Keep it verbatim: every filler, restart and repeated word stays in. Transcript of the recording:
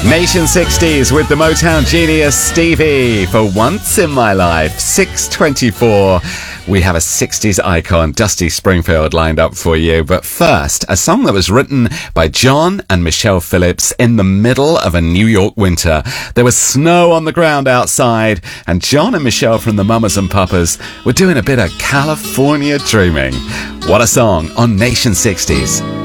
Nation sixties with the Motown genius Stevie for Once in My Life. six twenty-four. We have a sixties icon, Dusty Springfield, lined up for you. But first, a song that was written by John and Michelle Phillips in the middle of a New York winter. There was snow on the ground outside, and John and Michelle from the Mamas and Papas were doing a bit of California dreaming. What a song on Nation sixties.